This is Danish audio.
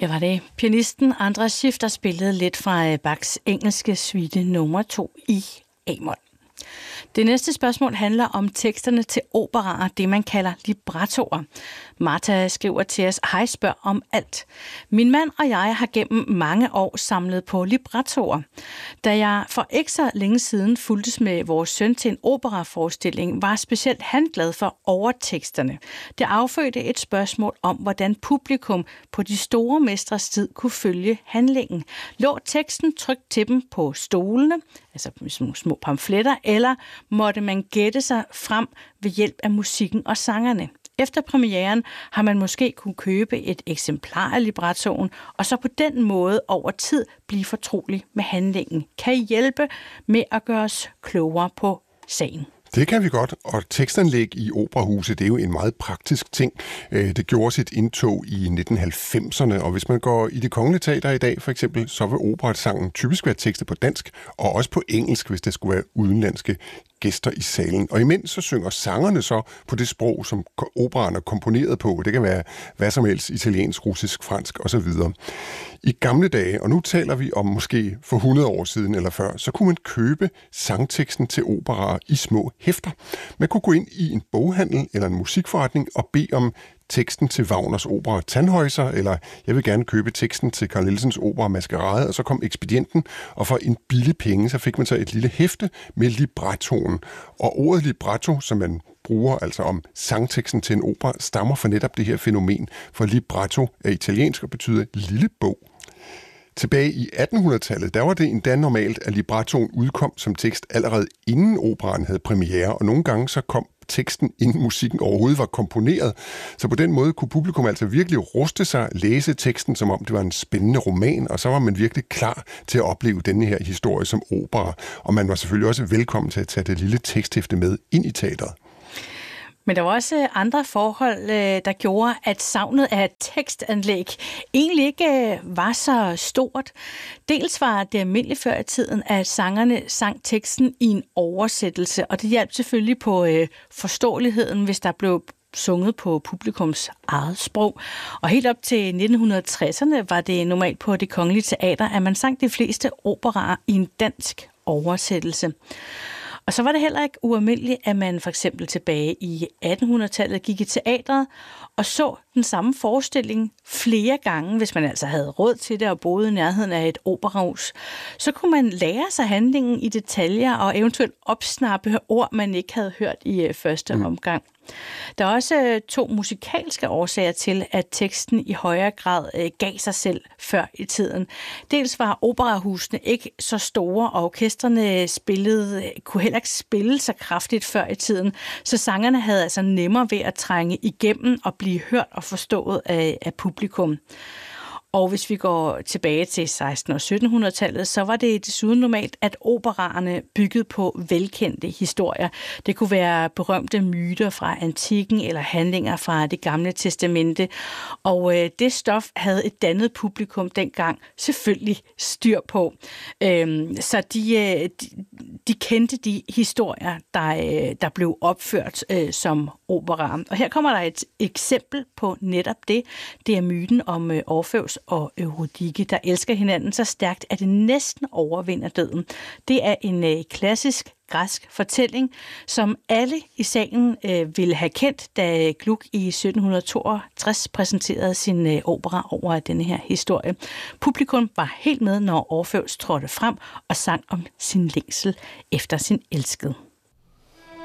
Ja, var det pianisten Andras Schiff, der spillede lidt fra Bachs engelske suite nummer 2 i A-mol. Det næste spørgsmål handler om teksterne til operaer, det man kalder librettoer. Martha skriver til os: hej, spørg om alt. Min mand og jeg har gennem mange år samlet på librettoer. Da jeg for ikke så længe siden fulgtes med vores søn til en operaforestilling, var specielt han glad for overteksterne. Det affødte et spørgsmål om, hvordan publikum på de store mestres tid kunne følge handlingen. Lå teksten trykt til dem på stolene, altså med små pamfletter, eller måtte man gætte sig frem ved hjælp af musikken og sangerne? Efter premieren har man måske kunne købe et eksemplar af librettoen, og så på den måde over tid blive fortrolig med handlingen. Kan I hjælpe med at gøre os klogere på sagen? Det kan vi godt, og tekstanlæg i operahuset, det er jo en meget praktisk ting. Det gjorde sit indtog i 1990'erne, og hvis man går i Det Kongelige Teater i dag for eksempel, så vil operasangen typisk være tekstet på dansk, og også på engelsk, hvis det skulle være udenlandske gæster i salen. Og imens så synger sangerne så på det sprog, som operaen er komponeret på. Det kan være hvad som helst, italiensk, russisk, fransk osv. I gamle dage, og nu taler vi om måske for 100 år siden eller før, så kunne man købe sangteksten til operaer i små hæfter. Man kunne gå ind i en boghandel eller en musikforretning og bede om teksten til Wagners opera Tannhäuser, eller jeg vil gerne købe teksten til Carl Nielsens opera Maskerade, og så kom ekspedienten, og for en billig penge, så fik man så et lille hæfte med librettoen. Og ordet libretto, som man bruger altså om sangteksten til en opera, stammer fra netop det her fænomen, for libretto er italiensk og betyder lille bog. Tilbage i 1800-tallet, der var det endda normalt, at librettoen udkom som tekst allerede inden operaen havde premiere, og nogle gange så kom teksten, inden musikken overhovedet var komponeret. Så på den måde kunne publikum altså virkelig ruste sig, læse teksten, som om det var en spændende roman, og så var man virkelig klar til at opleve denne her historie som opera. Og man var selvfølgelig også velkommen til at tage det lille teksthæfte med ind i teatret. Men der var også andre forhold, der gjorde, at savnet af tekstanlæg egentlig ikke var så stort. Dels var det almindeligt før i tiden, at sangerne sang teksten i en oversættelse, og det hjalp selvfølgelig på forståeligheden, hvis der blev sunget på publikums eget sprog. Og helt op til 1960'erne var det normalt på Det Kongelige Teater, at man sang de fleste operaer i en dansk oversættelse. Og så var det heller ikke ualmindeligt, at man for eksempel tilbage i 1800-tallet gik i teatret og så den samme forestilling flere gange, hvis man altså havde råd til det og boede i nærheden af et operahus. Så kunne man lære sig handlingen i detaljer og eventuelt opsnappe ord, man ikke havde hørt i første omgang. Der er også 2 musikalske årsager til, at teksten i højere grad gav sig selv før i tiden. Dels var operahusene ikke så store, og orkestrene kunne heller ikke spille så kraftigt før i tiden, så sangerne havde altså nemmere ved at trænge igennem og blive hørt og forstået af publikum. Og hvis vi går tilbage til 1600- og 1700-tallet, så var det desuden normalt, at operaerne byggede på velkendte historier. Det kunne være berømte myter fra antikken eller handlinger fra Det Gamle Testamente. Og det stof havde et dannet publikum dengang selvfølgelig styr på. Så de kendte de historier, der blev opført som operaer. Og her kommer der et eksempel på netop det. Det er myten om Orfeus og Eurydike, der elsker hinanden så stærkt, at det næsten overvinder døden. Det er en klassisk græsk fortælling, som alle i salen ville have kendt, da Gluck i 1762 præsenterede sin opera over denne her historie. Publikum var helt med, når Orfeus trådte frem og sang om sin længsel efter sin elskede.